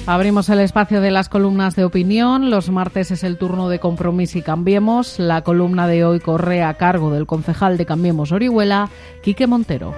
Abrimos el espacio de las columnas de opinión. Los martes es el turno de Compromís y Cambiemos. La columna de hoy corre a cargo del concejal de Cambiemos Orihuela, Quique Montero.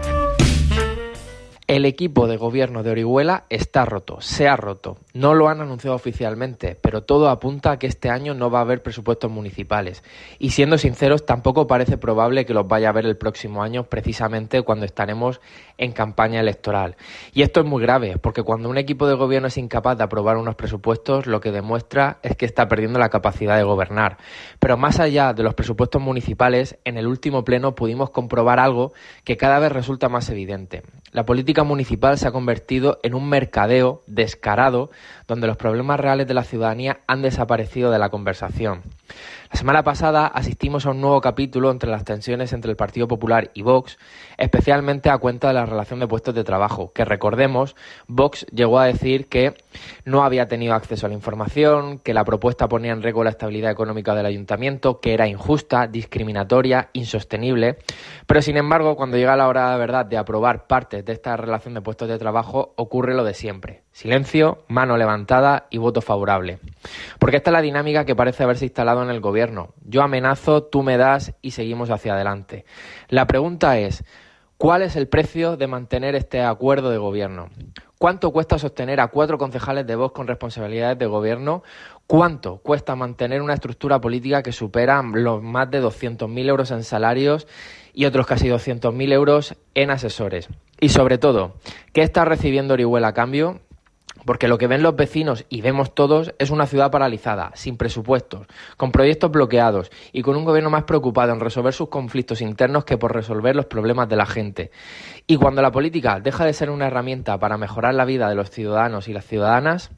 El equipo de gobierno de Orihuela está roto, se ha roto. No lo han anunciado oficialmente, pero todo apunta a que este año no va a haber presupuestos municipales. Y siendo sinceros, tampoco parece probable que los vaya a haber el próximo año, precisamente cuando estaremos en campaña electoral. Y esto es muy grave, porque cuando un equipo de gobierno es incapaz de aprobar unos presupuestos, lo que demuestra es que está perdiendo la capacidad de gobernar. Pero más allá de los presupuestos municipales, en el último pleno pudimos comprobar algo que cada vez resulta más evidente. La política municipal se ha convertido en un mercadeo descarado donde los problemas reales de la ciudadanía han desaparecido de la conversación. La semana pasada asistimos a un nuevo capítulo entre las tensiones entre el Partido Popular y Vox, especialmente a cuenta de la relación de puestos de trabajo, que recordemos, Vox llegó a decir que no había tenido acceso a la información, que la propuesta ponía en riesgo la estabilidad económica del ayuntamiento, que era injusta, discriminatoria, insostenible, pero sin embargo, cuando llega la hora de verdad de aprobar partes de esta relación de puestos de trabajo, ocurre lo de siempre. Silencio, mano levantada y voto favorable. Porque esta es la dinámica que parece haberse instalado en el gobierno. Yo amenazo, tú me das y seguimos hacia adelante. La pregunta es, ¿cuál es el precio de mantener este acuerdo de gobierno? ¿Cuánto cuesta sostener a 4 concejales de Vox con responsabilidades de gobierno? ¿Cuánto cuesta mantener una estructura política que supera los más de 200.000 euros en salarios y otros casi 200.000 euros en asesores? Y sobre todo, ¿qué está recibiendo Orihuela a cambio? Porque lo que ven los vecinos y vemos todos es una ciudad paralizada, sin presupuestos, con proyectos bloqueados y con un gobierno más preocupado en resolver sus conflictos internos que por resolver los problemas de la gente. Y cuando la política deja de ser una herramienta para mejorar la vida de los ciudadanos y las ciudadanas,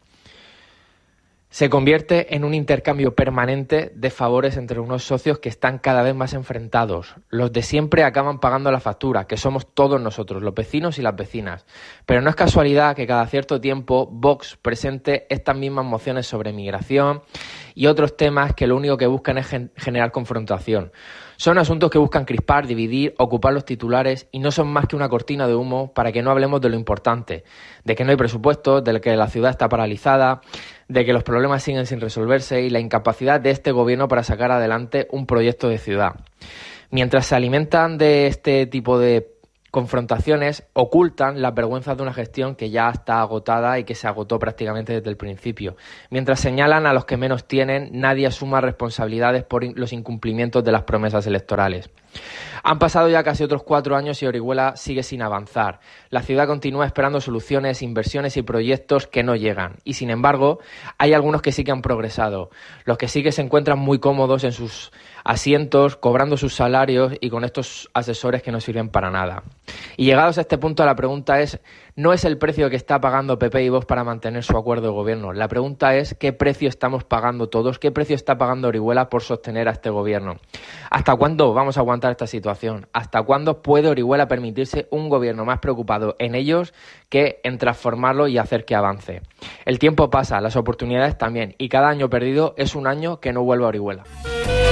se convierte en un intercambio permanente de favores entre unos socios que están cada vez más enfrentados. Los de siempre acaban pagando la factura, que somos todos nosotros, los vecinos y las vecinas. Pero no es casualidad que cada cierto tiempo Vox presente estas mismas mociones sobre migración y otros temas que lo único que buscan es generar confrontación. Son asuntos que buscan crispar, dividir, ocupar los titulares y no son más que una cortina de humo para que no hablemos de lo importante, de que no hay presupuestos, de que la ciudad está paralizada, de que los problemas siguen sin resolverse y la incapacidad de este gobierno para sacar adelante un proyecto de ciudad. Mientras se alimentan de este tipo de confrontaciones, ocultan las vergüenzas de una gestión que ya está agotada y que se agotó prácticamente desde el principio. Mientras señalan a los que menos tienen, nadie asuma responsabilidades por los incumplimientos de las promesas electorales. Han pasado ya casi otros 4 años y Orihuela sigue sin avanzar. La ciudad continúa esperando soluciones, inversiones y proyectos que no llegan. Y sin embargo, hay algunos que sí que han progresado. Los que sí que se encuentran muy cómodos en sus asientos, cobrando sus salarios y con estos asesores que no sirven para nada. Y llegados a este punto, la pregunta es, no es el precio que está pagando PP y Vox para mantener su acuerdo de gobierno. La pregunta es, ¿qué precio estamos pagando todos? ¿Qué precio está pagando Orihuela por sostener a este gobierno? ¿Hasta cuándo vamos a aguantar esta situación? ¿Hasta cuándo puede Orihuela permitirse un gobierno más preocupado en ellos que en transformarlo y hacer que avance? El tiempo pasa, las oportunidades también, y cada año perdido es un año que no vuelve a Orihuela.